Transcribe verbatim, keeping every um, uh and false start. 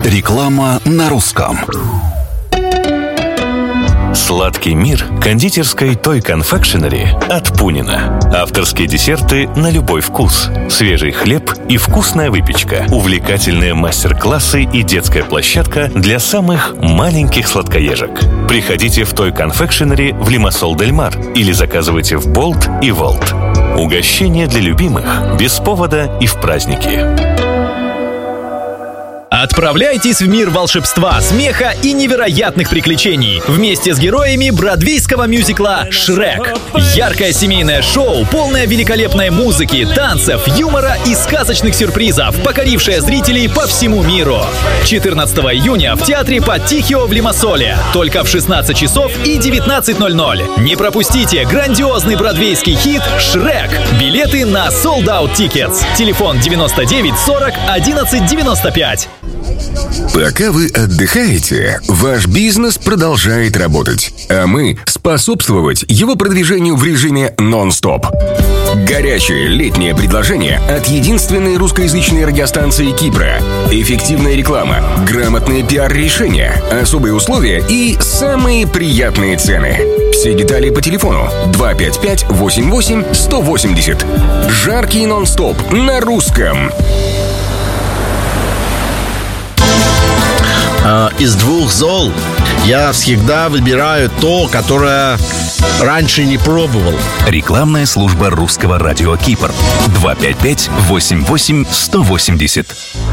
Реклама на русском. Сладкий мир кондитерской Toy Confectionery от Пунина. Авторские десерты на любой вкус. Свежий хлеб и вкусная выпечка. Увлекательные мастер-классы и детская площадка для самых маленьких сладкоежек. Приходите в Toy Confectionery в Лимассол-дель-Мар или заказывайте в Болт и Волт. Угощение для любимых без повода и в праздники. Отправляйтесь в мир волшебства, смеха и невероятных приключений вместе с героями бродвейского мюзикла «Шрек». Яркое семейное шоу, полное великолепной музыки, танцев, юмора и сказочных сюрпризов, покорившее зрителей по всему миру. четырнадцатого июня в театре Паттихио в Лимассоле. Только в шестнадцать часов и девятнадцать ноль ноль. Не пропустите грандиозный бродвейский хит «Шрек». Билеты на Sold Out Tickets. Телефон девяносто девять сорок одиннадцать девяносто пять. Пока вы отдыхаете, ваш бизнес продолжает работать, а мы способствовать его продвижению в режиме нон-стоп. Горячее летнее предложение от единственной русскоязычной радиостанции Кипра. Эффективная реклама, грамотные пиар-решения, особые условия и самые приятные цены. Все детали по телефону два пять пять восемь восемь сто восемьдесят. Жаркий нон-стоп на русском. Из двух зол я всегда выбираю то, которое раньше не пробовал. Рекламная служба русского радио Кипр. два пять пять восемь восемь сто восемьдесят.